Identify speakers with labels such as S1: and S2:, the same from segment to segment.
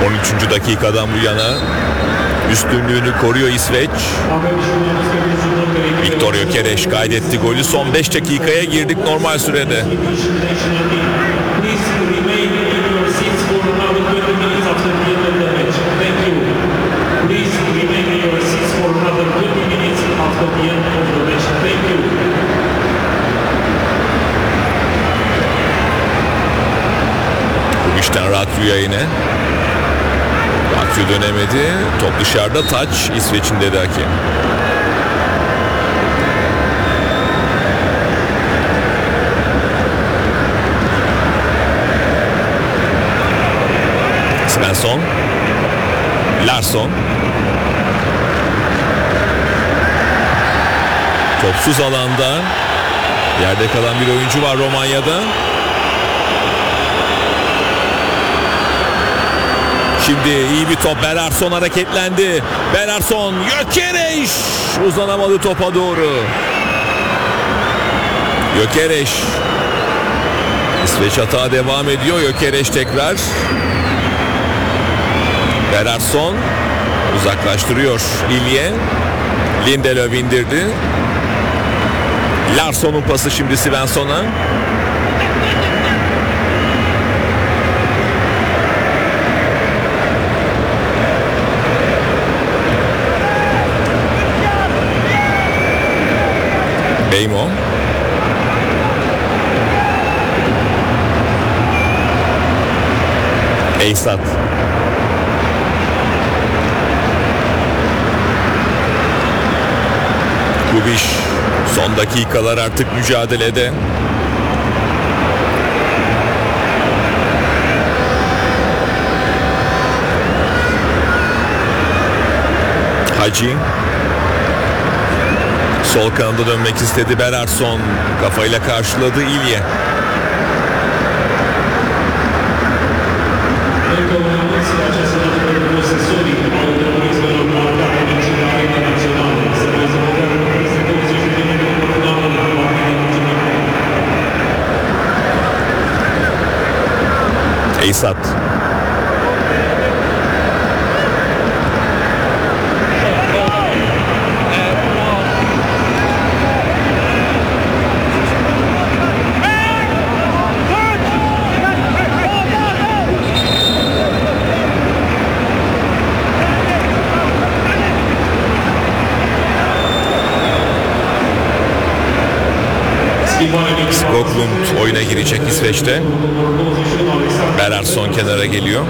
S1: 13. dakikadan bu yana üstünlüğünü koruyor İsveç. Viktor Gyökeres kaydetti golü. Son 5 dakikaya girdik normal sürede. Kubic'ten Rakrya yine. Rakrya dönemedi. Top dışarıda, taç İsveç'in dedi hakem. Svensson. Larsson. Topsuz alanda yerde kalan bir oyuncu var Romanya'da. Şimdi iyi bir top. Berarsson hareketlendi. Berarsson, Gyökeres uzanamadı topa doğru. Gyökeres. İsveç hata devam ediyor. Gyökeres tekrar. Berarsson uzaklaştırıyor İlye. Lindelöf indirdi. Larsson'un pası şimdi Svensson'a. Beymo. Eysat. Kubiş son dakikalar artık mücadelede. Hacı sol kanada dönmek istedi. Berarsson kafayla karşıladı İlye. Eysat. Skoglund oyuna girecek İsveç'te. Berarsson kenara geliyor.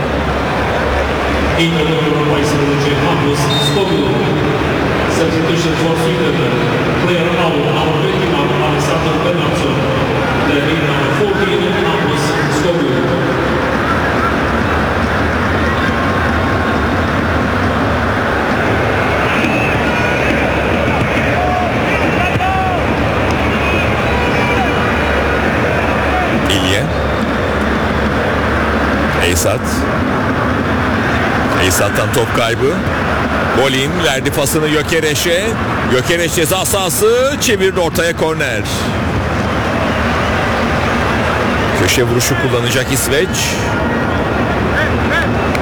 S1: Eysat. Eysat'tan top kaybı. Bolin verdi pasını Gyökeres'e. Gyökeres ceza sahası, çevirdi ortaya, korner. Köşe vuruşu kullanacak İsveç.